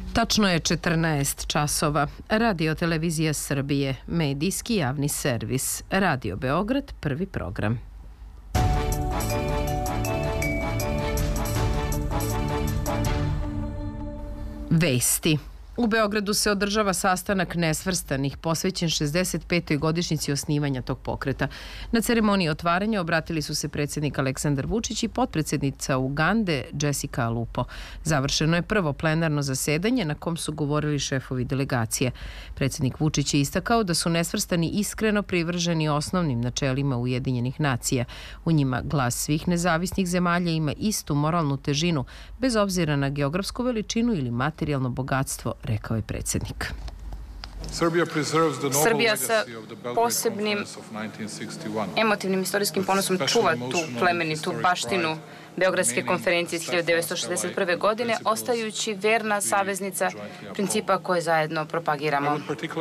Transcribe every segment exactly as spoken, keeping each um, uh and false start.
Tačno je četrnaest časova. Radio Televizija Srbije, medijski javni servis. Radio Beograd, prvi program. Vesti. U Beogradu se održava sastanak nesvrstanih posvećen šezdeset petoj godišnjici osnivanja tog pokreta. Na ceremoniji otvaranja obratili su se predsjednik Aleksandar Vučić i potpredsjednica Ugande Jessica Alupo. Završeno je prvo plenarno zasedanje na kom su govorili šefovi delegacije. Predsjednik Vučić je istakao da su nesvrstani iskreno privrženi osnovnim načelima Ujedinjenih nacija. U njima glas svih nezavisnih zemalja ima istu moralnu težinu, bez obzira na geografsku veličinu ili materijalno bogatstvo, rekao je predsjednik. Srbija sa posebnim emotivnim istorijskim ponosom čuva tu plemenitu baštinu Beogradske konferencije iz hiljadu devetsto šezdeset prve. godine, ostajući verna saveznica principa koje zajedno propagiramo.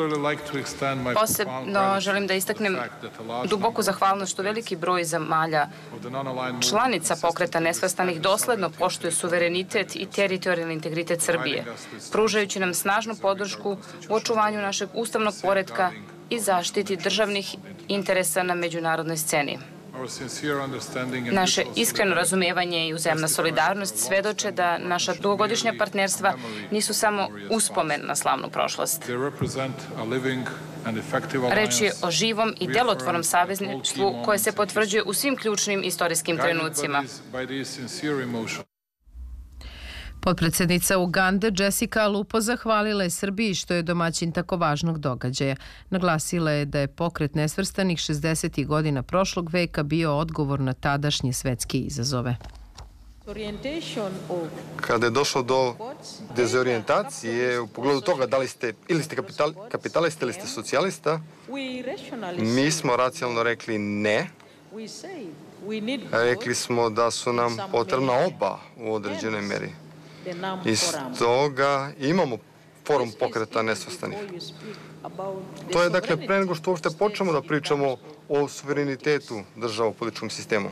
Posebno želim da istaknem duboku zahvalnost što veliki broj zemalja članica pokreta nesvrstanih dosledno poštuje suverenitet i teritorijalni integritet Srbije, pružajući nam snažnu podršku u očuvanju našeg ustavnog poretka i zaštiti državnih interesa na međunarodnoj sceni. Naše iskreno razumijevanje i uzajamna solidarnost svedoče da naša dugogodišnja partnerstva nisu samo uspomen na slavnu prošlost. Reč je o živom i djelotvornom savezništvu koje se potvrđuje u svim ključnim istorijskim trenucima. Potpredsjednica Ugande Jessica Alupo zahvalila je Srbiji što je domaćin tako važnog događaja. Naglasila je da je pokret nesvrstanih šezdesetih godina prošlog veka bio odgovor na tadašnje svetske izazove. Kada je došlo do dezorijentacije u pogledu toga da li ste ili ste kapital, kapitalista ili ste socijalista, mi smo racionalno rekli ne. Rekli smo da su nam potrebna oba u određenoj meri. I stoga imamo forum pokreta nesvrstanih. To je dakle pre nego što uopšte počnemo da pričamo o suverenitetu država u političkom sistemu.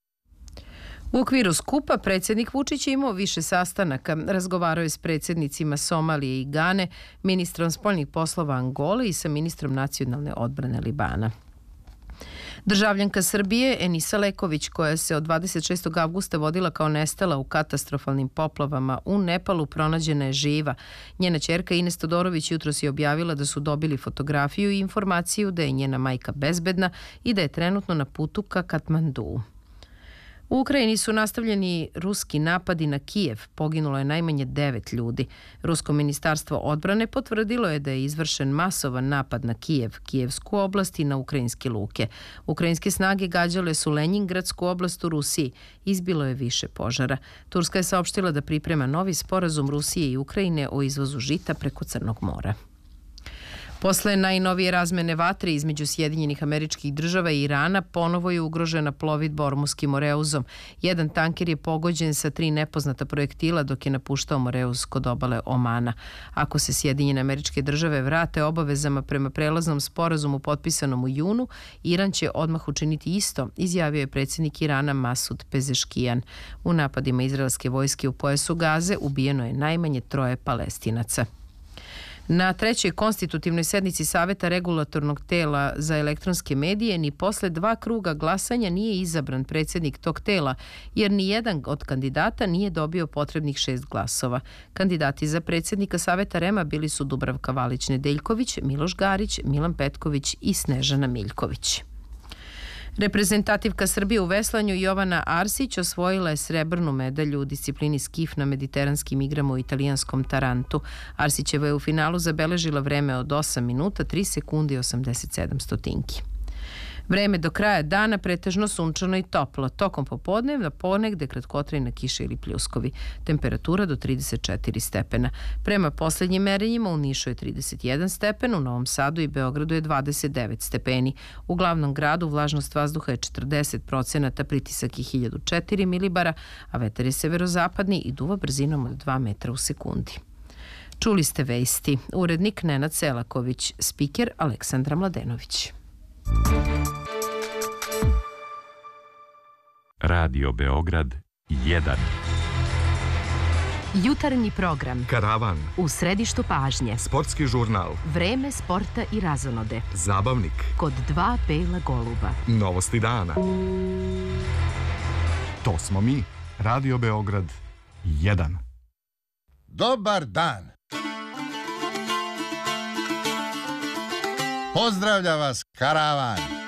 U okviru skupa predsjednik Vučić je imao više sastanaka. Razgovarao je s predsjednicima Somalije i Gane, ministrom spoljnih poslova Angole i sa ministrom nacionalne odbrane Libana. Državljanka Srbije Enisa Leković, koja se od dvadeset šestog avgusta vodila kao nestala u katastrofalnim poplavama u Nepalu, pronađena je živa. Njena ćerka Ines Todorović jutros je objavila da su dobili fotografiju i informaciju da je njena majka bezbedna i da je trenutno na putu ka Katmanduu. U Ukrajini su nastavljeni ruski napadi na Kijev. Poginulo je najmanje devet ljudi. Rusko ministarstvo odbrane potvrdilo je da je izvršen masovan napad na Kijev, Kijevsku oblast i na ukrajinske luke. Ukrajinske snage gađale su Lenjingradsku oblast u Rusiji. Izbilo je više požara. Turska je saopštila da priprema novi sporazum Rusije i Ukrajine o izvozu žita preko Crnog mora. Posle najnovije razmene vatre između Sjedinjenih Američkih Država i Irana ponovo je ugrožena plovidba Ormuskim Moreuzom. Jedan tanker je pogođen sa tri nepoznata projektila dok je napuštao Moreuz kod obale Omana. Ako se Sjedinjene Američke Države vrate obavezama prema prelaznom sporazumu potpisanom u junu, Iran će odmah učiniti isto, izjavio je predsjednik Irana Masud Pezeškijan. U napadima izraelske vojske u pojasu Gaze ubijeno je najmanje troje Palestinaca. Na trećoj konstitutivnoj sednici Saveta regulatornog tela za elektronske medije ni posle dva kruga glasanja nije izabran predsjednik tog tela, jer ni jedan od kandidata nije dobio potrebnih šest glasova. Kandidati za predsjednika Saveta REM-a bili su Dubravka Valić-Nedeljković, Miloš Garić, Milan Petković i Snežana Miljković. Reprezentativka Srbije u veslanju Jovana Arsić osvojila je srebrnu medalju u disciplini skif na mediteranskim igrama u italijanskom Tarantu. Arsićeva je u finalu zabeležila vreme od osam minuta, tri sekunde i osamdeset sedam stotinki. Vreme do kraja dana pretežno sunčano i toplo. Tokom popodneva ponegde kratkotrajna kiša ili pljuskovi. Temperatura do trideset četiri stepena. Prema posljednjim merenjima u Nišu je trideset jedan stepen, u Novom Sadu i Beogradu je dvadeset devet stepeni. U glavnom gradu vlažnost vazduha je četrdeset procenata, pritisak je hiljadu četiri milibara, a vetar je severozapadni i duva brzinom od dva metra u sekundi. Čuli ste vesti. Urednik Nenad Selaković, spiker Aleksandra Mladenović. Radio Beograd jedan. Jutarnji program. Karavan. U središtu pažnje. Sportski žurnal. Vreme sporta i razonode. Zabavnik. Kod dva bela goluba. Novosti dana. To smo mi. Radio Beograd jedan. Dobar dan. Pozdravlja vas Karavan.